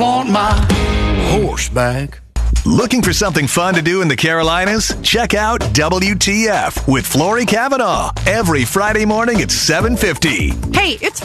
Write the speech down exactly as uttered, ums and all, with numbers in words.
want my horse back. Looking for something fun to do in the Carolinas? Check out W T F with Flory Cavanaugh every Friday morning at seven fifty. Hey, it's